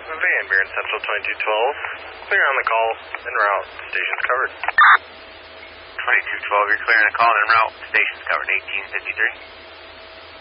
Van Buren Central 2212. Clear on the call, en route, station's covered. 2212, you're clear on the call, en route, station's covered, 1853.